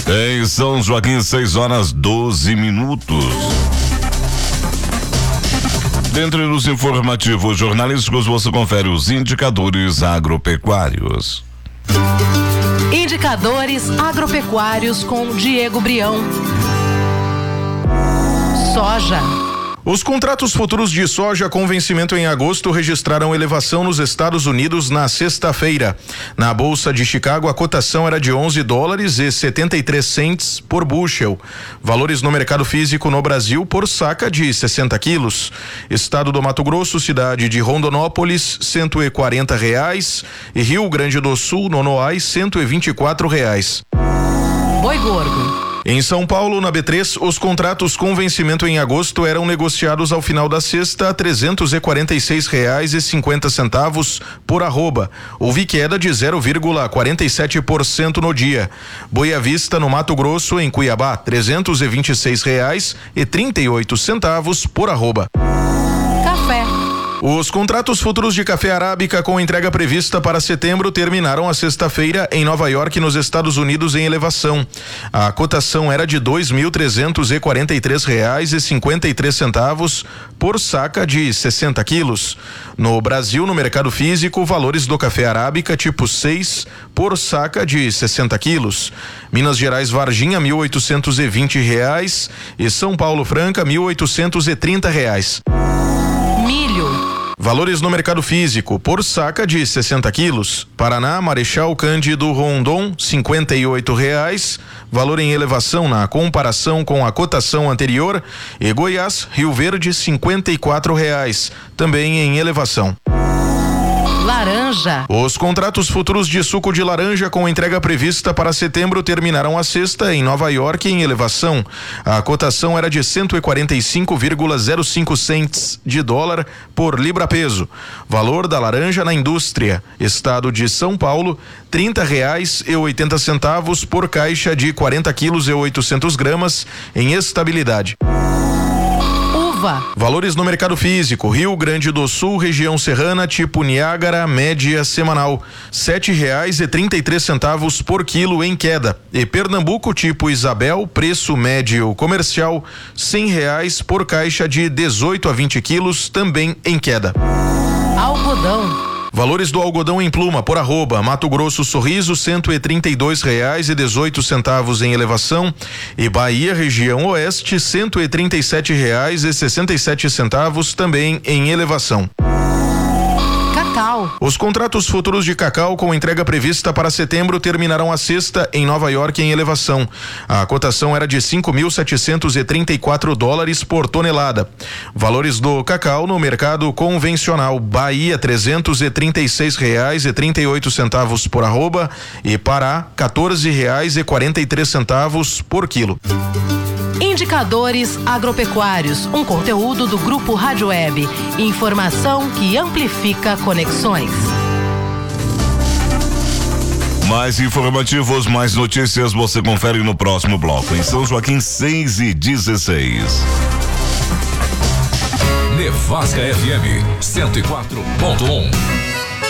Em São Joaquim, 6h12. Dentre os informativos jornalísticos, você confere os indicadores agropecuários. Indicadores agropecuários com Diego Brião. Soja. Os contratos futuros de soja com vencimento em agosto registraram elevação nos Estados Unidos na sexta-feira. Na Bolsa de Chicago, a cotação era de $11,73 por bushel. Valores no mercado físico no Brasil por saca de 60 quilos. Estado do Mato Grosso, cidade de Rondonópolis, R$140. E Rio Grande do Sul, Nonoai, R$124. Boi gordo. Em São Paulo, na B3, os contratos com vencimento em agosto eram negociados ao final da sexta a R$346,50 por arroba. Houve queda de 0,47% no dia. Boi à vista no Mato Grosso, em Cuiabá, R$326,38 por arroba. Café. Os contratos futuros de café arábica com entrega prevista para setembro terminaram a sexta-feira em Nova York, nos Estados Unidos, em elevação. A cotação era de R$2.343,53 por saca de 60 quilos. No Brasil, no mercado físico, valores do café arábica tipo 6 por saca de 60 quilos. Minas Gerais, Varginha, R$1.820 e São Paulo Franca, R$1.830. Valores no mercado físico por saca de 60 quilos. Paraná, Marechal Cândido Rondon, R$58. Valor em elevação na comparação com a cotação anterior. E Goiás, Rio Verde, R$54. Também em elevação. Laranja. Os contratos futuros de suco de laranja com entrega prevista para setembro terminaram a sexta em Nova York em elevação. A cotação era de 145,05 cents de dólar por libra-peso. Valor da laranja na indústria. Estado de São Paulo, R$30,80 por caixa de 40 quilos e 800 gramas em estabilidade. Valores no mercado físico: Rio Grande do Sul, região serrana, tipo Niágara, média semanal, R$7,33 por quilo em queda. E Pernambuco, tipo Isabel, preço médio comercial, R$100 por caixa de 18 a 20 quilos, também em queda. Algodão. Valores do algodão em pluma por arroba: Mato Grosso Sorriso, R$132,18 em elevação, e Bahia, região oeste, R$137,67 também em elevação. Cacau. Os contratos futuros de cacau com entrega prevista para setembro terminaram a sexta em Nova York em elevação. A cotação era de $5.734 por tonelada. Valores do cacau no mercado convencional: Bahia, R$336,38 por arroba, e Pará, R$14,43 por quilo. Indicadores agropecuários, um conteúdo do Grupo Rádio Web. Informação que amplifica conexões. Mais informativos, mais notícias você confere no próximo bloco. Em São Joaquim, 6h16. Nevasca FM 104.1.